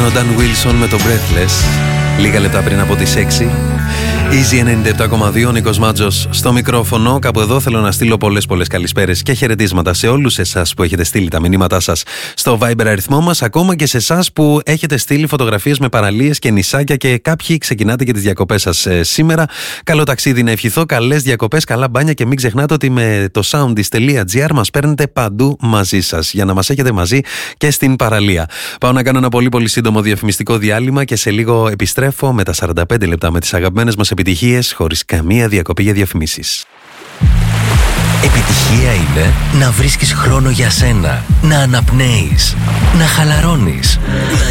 ο Dan Wilson με το Breathless. Λίγα λεπτά πριν από τις 6. Easy 97,2, ο Νίκος Μάτζος στο μικρόφωνο. Κάπου εδώ θέλω να στείλω πολλές καλησπέρες και χαιρετίσματα σε όλους εσάς που έχετε στείλει τα μηνύματά σας στο Viber αριθμό μας, ακόμα και σε εσάς που έχετε στείλει φωτογραφίες με παραλίες και νησάκια και κάποιοι ξεκινάτε και τις διακοπές σας σήμερα. Καλό ταξίδι να ευχηθώ, καλές διακοπές, καλά μπάνια και μην ξεχνάτε ότι με το soundis.gr μας παίρνετε παντού μαζί σας για να μας έχετε μαζί και στην παραλία. Πάω να κάνω ένα πολύ σύντομο διαφημιστικό διάλειμμα και σε λίγο επιστρέφω με τα 45 λεπτά με τις αγαπημένες μας επιτυχίες χωρίς καμία διακοπή για διαφημίσεις. Επιτυχία είναι να βρίσκεις χρόνο για σένα, να αναπνέεις, να χαλαρώνεις,